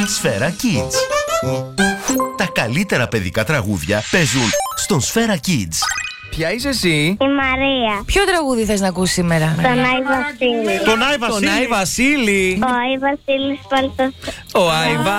Σφαίρα Kids. Τα καλύτερα παιδικά τραγούδια παίζουν στον Σφαίρα Kids. Ποια είσαι εσύ? Η Μαρία. Ποιο τραγούδι θες να ακούσεις σήμερα? Τον Άι Βασίλη. Τον Άι Βασίλη. Ο Άι Βασίλης πάλι το... Ο Άι